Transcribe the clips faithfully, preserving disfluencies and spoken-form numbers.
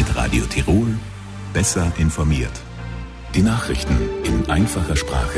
Mit Radio Tirol besser informiert. Die Nachrichten in einfacher Sprache.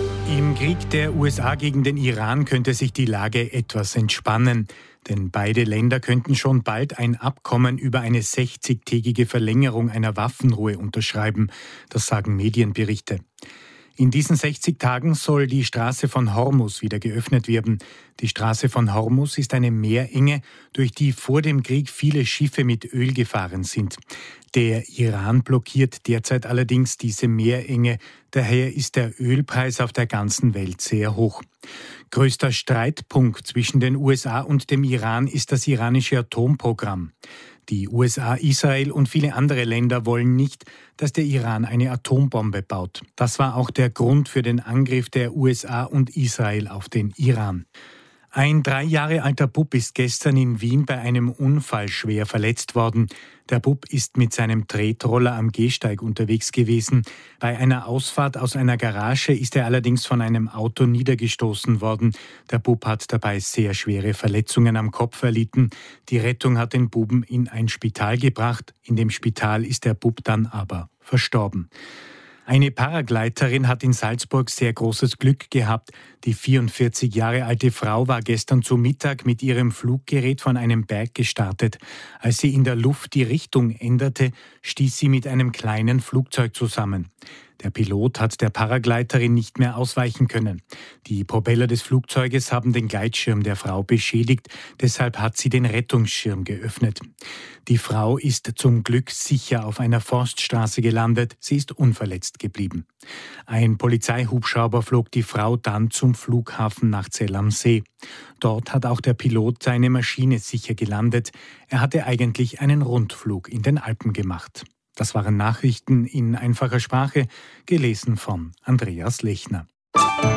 Im Krieg der U S A gegen den Iran könnte sich die Lage etwas entspannen. Denn beide Länder könnten schon bald ein Abkommen über eine sechzigtägige Verlängerung einer Waffenruhe unterschreiben. Das sagen Medienberichte. In diesen sechzig Tagen soll die Straße von Hormuz wieder geöffnet werden. Die Straße von Hormuz ist eine Meerenge, durch die vor dem Krieg viele Schiffe mit Öl gefahren sind. Der Iran blockiert derzeit allerdings diese Meerenge. Daher ist der Ölpreis auf der ganzen Welt sehr hoch. Größter Streitpunkt zwischen den U S A und dem Iran ist das iranische Atomprogramm. Die U S A, Israel und viele andere Länder wollen nicht, dass der Iran eine Atombombe baut. Das war auch der Grund für den Angriff der U S A und Israel auf den Iran. Ein drei Jahre alter Bub ist gestern in Wien bei einem Unfall schwer verletzt worden. Der Bub ist mit seinem Tretroller am Gehsteig unterwegs gewesen. Bei einer Ausfahrt aus einer Garage ist er allerdings von einem Auto niedergestoßen worden. Der Bub hat dabei sehr schwere Verletzungen am Kopf erlitten. Die Rettung hat den Buben in ein Spital gebracht. In dem Spital ist der Bub dann aber verstorben. Eine Paragleiterin hat in Salzburg sehr großes Glück gehabt. Die vierundvierzig Jahre alte Frau war gestern zu Mittag mit ihrem Fluggerät von einem Berg gestartet. Als sie in der Luft die Richtung änderte, stieß sie mit einem kleinen Flugzeug zusammen. Der Pilot hat der Paragleiterin nicht mehr ausweichen können. Die Propeller des Flugzeuges haben den Gleitschirm der Frau beschädigt, deshalb hat sie den Rettungsschirm geöffnet. Die Frau ist zum Glück sicher auf einer Forststraße gelandet, sie ist unverletzt geblieben. Ein Polizeihubschrauber flog die Frau dann zum Flughafen nach Zell am See. Dort hat auch der Pilot seine Maschine sicher gelandet. Er hatte eigentlich einen Rundflug in den Alpen gemacht. Das waren Nachrichten in einfacher Sprache, gelesen von Andreas Lechner.